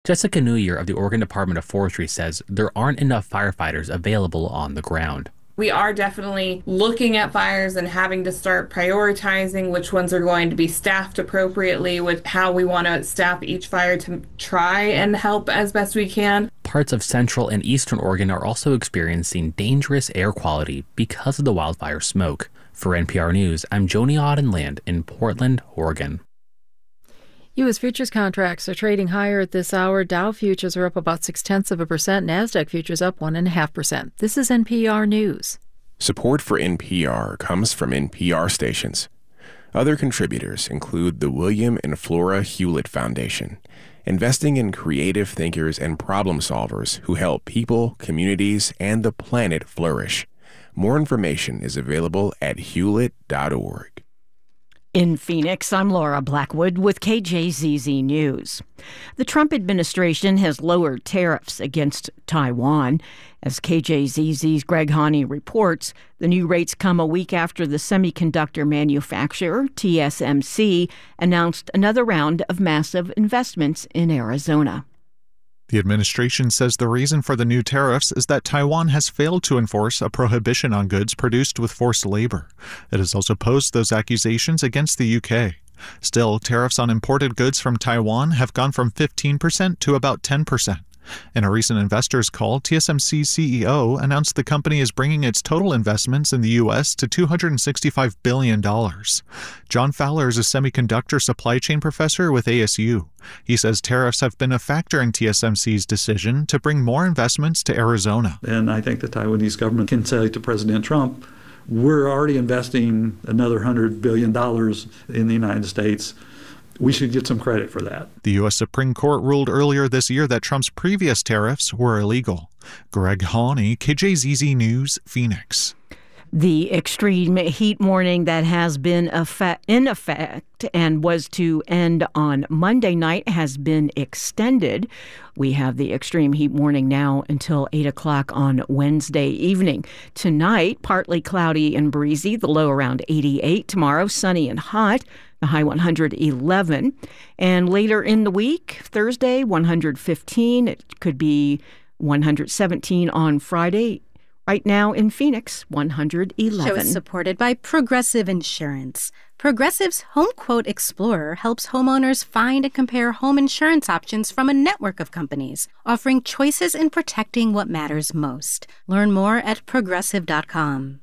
Jessica Newyear of the Oregon Department of Forestry says there aren't enough firefighters available on the ground. We are definitely looking at fires and having to start prioritizing which ones are going to be staffed appropriately, with how we want to staff each fire to try and help as best we can. Parts of central and eastern Oregon are also experiencing dangerous air quality because of the wildfire smoke. For NPR News, I'm Joni Audenland in Portland, Oregon. U.S. futures contracts are trading higher at this hour. Dow futures are up about 0.6%. NASDAQ futures up 1.5%. This is NPR News. Support for NPR comes from NPR stations. Other contributors include the William and Flora Hewlett Foundation, investing in creative thinkers and problem solvers who help people, communities, and the planet flourish. More information is available at hewlett.org. In Phoenix, I'm Laura Blackwood with KJZZ News. The Trump administration has lowered tariffs against Taiwan. As KJZZ's Greg Haney reports, the new rates come a week after the semiconductor manufacturer, TSMC, announced another round of massive investments in Arizona. The administration says the reason for the new tariffs is that Taiwan has failed to enforce a prohibition on goods produced with forced labor. It has also posed those accusations against the UK. Still, tariffs on imported goods from Taiwan have gone from 15% to about 10%. In a recent investors call, TSMC's CEO announced the company is bringing its total investments in the U.S. to $265 billion. John Fowler is a semiconductor supply chain professor with ASU. He says tariffs have been a factor in TSMC's decision to bring more investments to Arizona. And I think the Taiwanese government can say to President Trump, we're already investing another $100 billion in the United States. We should get some credit for that. The U.S. Supreme Court ruled earlier this year that Trump's previous tariffs were illegal. Greg Haney, KJZZ News, Phoenix. The extreme heat warning that has been in effect and was to end on Monday night has been extended. We have the extreme heat warning now until 8 o'clock on Wednesday evening. Tonight, partly cloudy and breezy, the low around 88. Tomorrow, sunny and hot, the high 111. And later in the week, Thursday, 115. It could be 117 on Friday. Right now in Phoenix, 111. Show is supported by Progressive Insurance. Progressive's Home Quote Explorer helps homeowners find and compare home insurance options from a network of companies, offering choices in protecting what matters most. Learn more at progressive.com.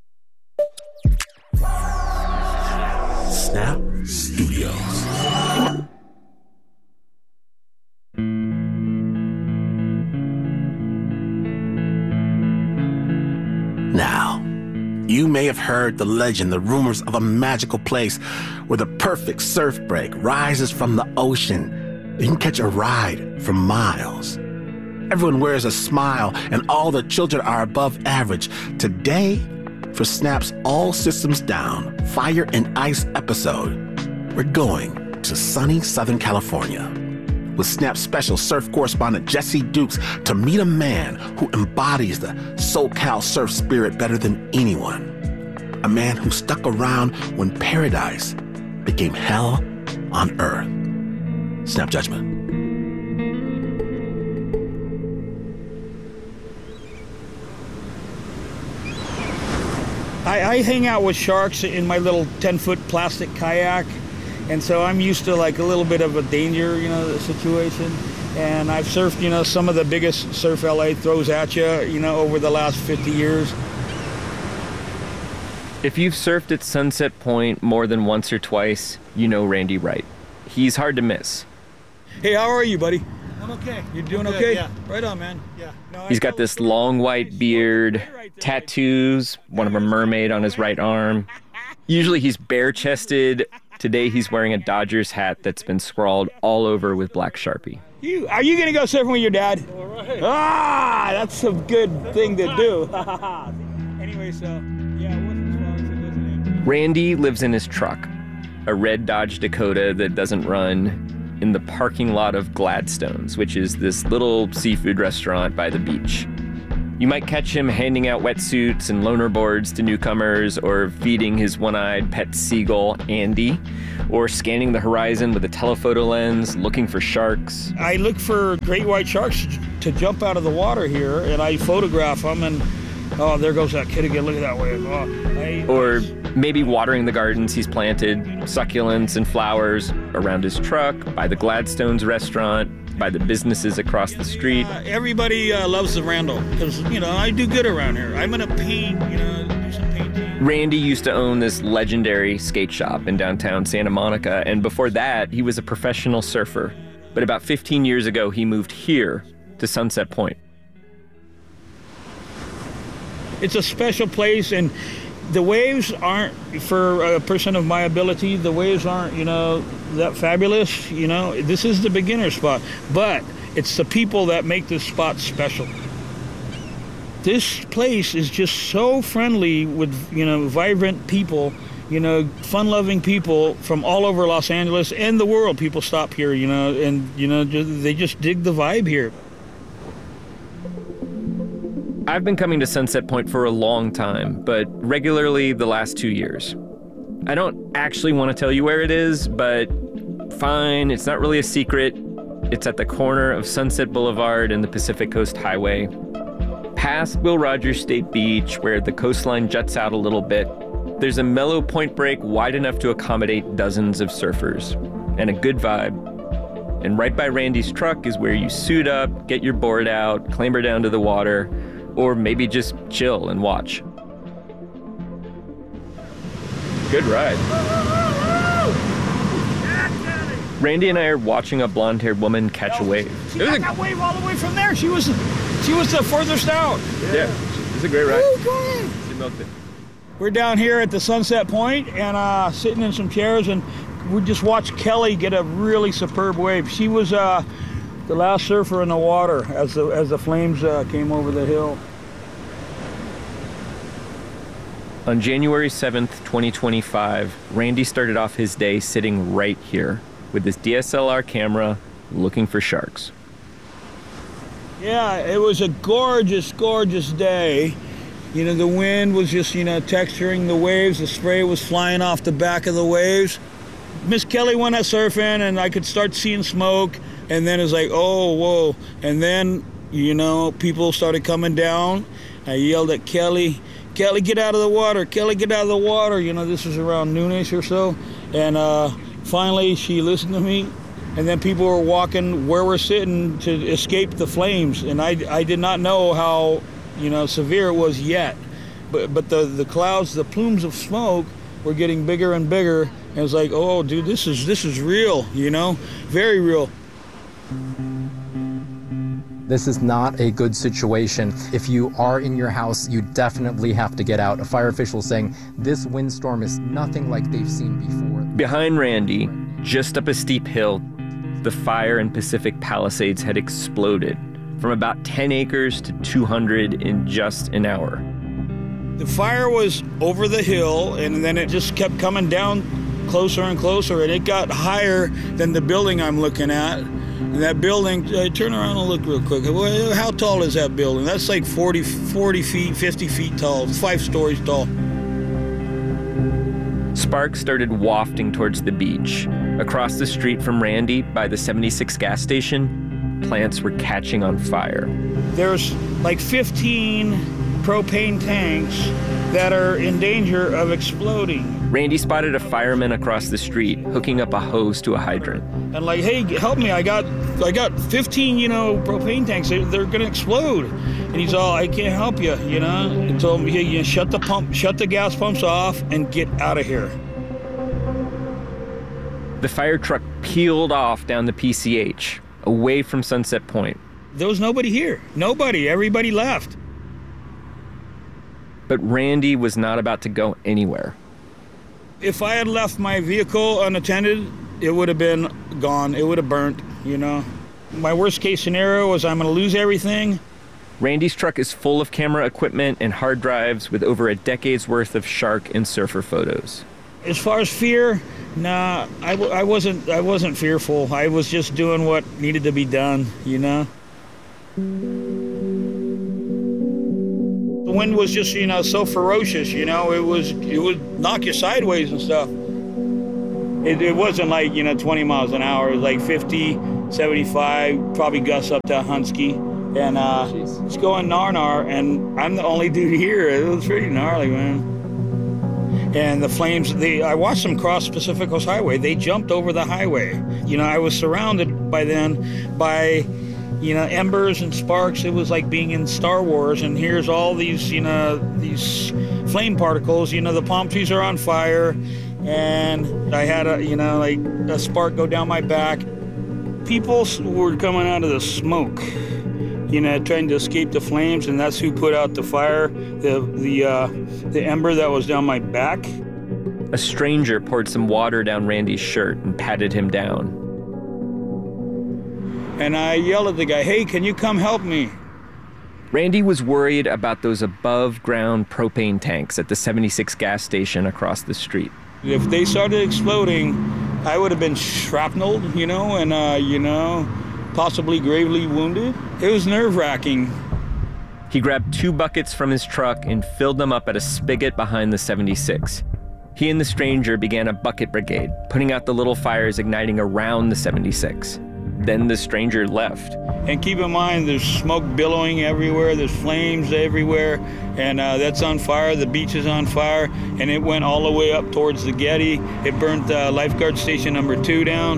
Snap Studios. Now, you may have heard the legend, the rumors of a magical place where the perfect surf break rises from the ocean. You can catch a ride for miles. Everyone wears a smile and all the children are above average. Today, for Snap's All Systems Down Fire and Ice episode, we're going to sunny Southern California with Snap special surf correspondent Jesse Dukes to meet a man who embodies the SoCal surf spirit better than anyone. A man who stuck around when paradise became hell on earth. Snap Judgment. I hang out with sharks in my little 10-foot plastic kayak, and so I'm used to like a little bit of a danger, situation. And I've surfed, some of the biggest surf LA throws at you, over the last 50 years. If you've surfed at Sunset Point more than once or twice, you know Randy Wright. He's hard to miss. Hey, how are you, buddy? I'm okay. You doing good, okay? Yeah. Right on, man. Yeah. No, He's got this long white beard, tattoos, one of a mermaid on his right arm. Usually he's bare-chested. Today he's wearing a Dodgers hat that's been scrawled all over with black Sharpie. Are you going to go surfing with your dad? All right. Ah, that's a good thing to do. Anyway, so, yeah, it wasn't as far as it was. Randy lives in his truck, a red Dodge Dakota that doesn't run, in the parking lot of Gladstone's, which is this little seafood restaurant by the beach. You might catch him handing out wetsuits and loaner boards to newcomers or feeding his one-eyed pet seagull, Andy, or scanning the horizon with a telephoto lens, looking for sharks. I look for great white sharks to jump out of the water here, and I photograph them, and oh, there goes that kid again, look at that wave. Or maybe watering the gardens he's planted, succulents and flowers around his truck, by the Gladstones restaurant, by the businesses across the street. Everybody loves the Randall, because, I do good around here. I'm going to paint, do some painting. Randy used to own this legendary skate shop in downtown Santa Monica, and before that, he was a professional surfer. But about 15 years ago, he moved here to Sunset Point. It's a special place, and the waves aren't, for a person of my ability, the waves aren't, that fabulous. This is the beginner spot, but it's the people that make this spot special. This place is just so friendly with, vibrant people, fun-loving people from all over Los Angeles and the world. People stop here, and, they just dig the vibe here. I've been coming to Sunset Point for a long time, but regularly the last 2 years. I don't actually want to tell you where it is, but fine, it's not really a secret. It's at the corner of Sunset Boulevard and the Pacific Coast Highway. Past Will Rogers State Beach, where the coastline juts out a little bit, there's a mellow point break wide enough to accommodate dozens of surfers, and a good vibe. And right by Randy's truck is where you suit up, get your board out, clamber down to the water, or maybe just chill and watch. Good ride. Randy and I are watching a blonde-haired woman catch a wave. She got that wave all the way from there. She was the furthest out. Yeah, it was a great ride. Ooh, go ahead. She milked it. We're down here at the Sunset Point and sitting in some chairs, and we just watched Kelly get a really superb wave. She was the last surfer in the water as the flames came over the hill. On January 7th, 2025, Randy started off his day sitting right here with his DSLR camera looking for sharks. Yeah, it was a gorgeous, gorgeous day. The wind was just, texturing the waves. The spray was flying off the back of the waves. Miss Kelly went out surfing, and I could start seeing smoke. And then it's like, oh, whoa. And then, people started coming down. I yelled at Kelly, Kelly, get out of the water. Kelly, get out of the water. This was around noonish or so. And finally, she listened to me. And then people were walking where we're sitting to escape the flames. And I did not know how, severe it was yet. But the clouds, the plumes of smoke were getting bigger and bigger. And it's like, oh, dude, this is real, very real. This is not a good situation. If you are in your house, you definitely have to get out. A fire official saying this windstorm is nothing like they've seen before. Behind Randy, just up a steep hill, the fire in Pacific Palisades had exploded from about 10 acres to 200 in just an hour. The fire was over the hill, and then it just kept coming down closer and closer, and it got higher than the building I'm looking at. And that building, turn around and look real quick. How tall is that building? That's like 40 feet, 50 feet tall, 5 stories tall. Sparks started wafting towards the beach. Across the street from Randy, by the 76 gas station, plants were catching on fire. There's like 15 propane tanks that are in danger of exploding. Randy spotted a fireman across the street hooking up a hose to a hydrant. And like, hey, help me, I got 15, propane tanks, they're gonna explode. And he's all, I can't help you, and told him, hey, shut the gas pumps off and get out of here. The fire truck peeled off down the PCH, away from Sunset Point. There was nobody here, everybody left. But Randy was not about to go anywhere. If I had left my vehicle unattended, it would have been gone. It would have burnt, My worst case scenario was I'm going to lose everything. Randy's truck is full of camera equipment and hard drives with over a decade's worth of shark and surfer photos. As far as fear, nah, I wasn't fearful. I was just doing what needed to be done, The wind was just, so ferocious, it would knock you sideways and stuff. It wasn't like, 20 miles an hour. It was like 50, 75, probably gusts up to Husky. And it's going nar, and I'm the only dude here. It was pretty gnarly, man. And the flames, I watched them cross Pacific Coast Highway. They jumped over the highway. I was surrounded by then by, embers and sparks. It was like being in Star Wars, and here's all these, these flame particles. The palm trees are on fire, and I had a spark go down my back. People were coming out of the smoke, trying to escape the flames, and that's who put out the fire, the ember that was down my back. A stranger poured some water down Randy's shirt and patted him down. And I yelled at the guy, "Hey, can you come help me?" Randy was worried about those above-ground propane tanks at the 76 gas station across the street. If they started exploding, I would have been shrapneled, and, possibly gravely wounded. It was nerve-wracking. He grabbed 2 buckets from his truck and filled them up at a spigot behind the 76. He and the stranger began a bucket brigade, putting out the little fires igniting around the 76. Then the stranger left. And keep in mind, there's smoke billowing everywhere, there's flames everywhere, and that's on fire, the beach is on fire, and it went all the way up towards the Getty. It burnt lifeguard station number 2 down.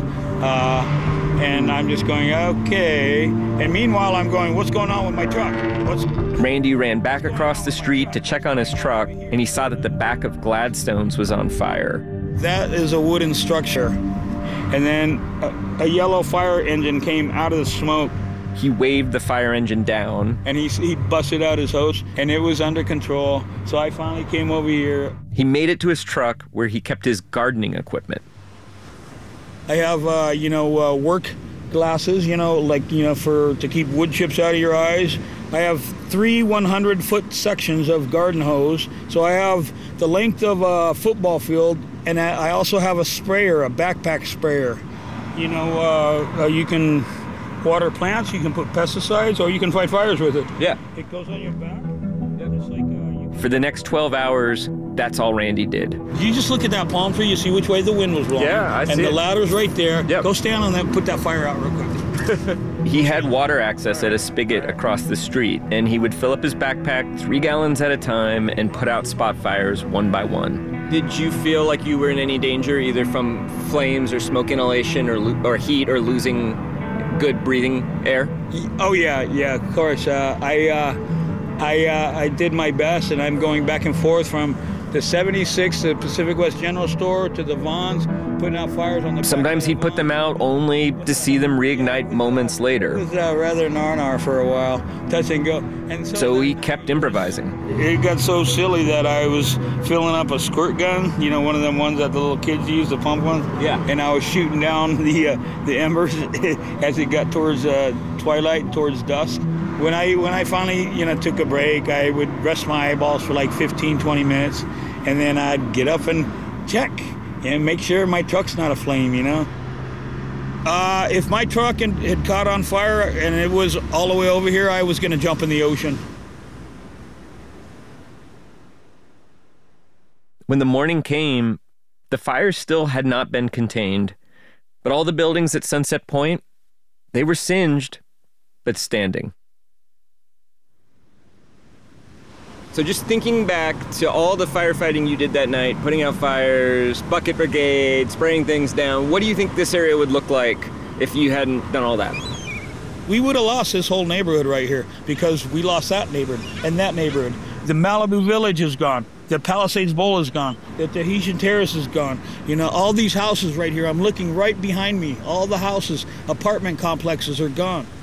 And I'm just going, okay. And meanwhile, I'm going, what's going on with my truck? Randy ran back across the street to check on his truck, and he saw that the back of Gladstone's was on fire. That is a wooden structure. And then a yellow fire engine came out of the smoke. He waved the fire engine down. And he busted out his hose, and it was under control. So I finally came over here. He made it to his truck where he kept his gardening equipment. I have, work glasses, to keep wood chips out of your eyes. I have 3 100-foot sections of garden hose. So I have the length of a football field, and I also have a sprayer, a backpack sprayer. You can water plants, you can put pesticides, or you can fight fires with it. Yeah. It goes on your back. For the next 12 hours, that's all Randy did. You just look at that palm tree, you see which way the wind was blowing. Yeah, I see. And the ladder's right there. Yep. Go stand on that, put that fire out real quick. He had water access at a spigot across the street, and he would fill up his backpack 3 gallons at a time and put out spot fires one by one. Did you feel like you were in any danger, either from flames or smoke inhalation or heat or losing good breathing air? Oh, yeah, of course. I did my best, and I'm going back and forth from the 76, the Pacific West General Store, to the Vons, putting out fires on the Sometimes he'd put them out only to see them reignite moments later. It was rather nar for a while, touch and go. And so he kept improvising. It got so silly that I was filling up a squirt gun, one of them ones that the little kids use, the pump ones. Yeah. And I was shooting down the embers as it got towards twilight, towards dusk. When I finally, took a break, I would rest my eyeballs for like 15, 20 minutes, and then I'd get up and check and make sure my truck's not aflame, If my truck had caught on fire and it was all the way over here, I was going to jump in the ocean. When the morning came, the fire still had not been contained, but all the buildings at Sunset Point, they were singed, but standing. So just thinking back to all the firefighting you did that night, putting out fires, bucket brigade, spraying things down, what do you think this area would look like if you hadn't done all that? We would have lost this whole neighborhood right here because we lost that neighborhood and that neighborhood. The Malibu Village is gone. The Palisades Bowl is gone. The Tahitian Terrace is gone. All these houses right here, I'm looking right behind me. All the houses, apartment complexes are gone.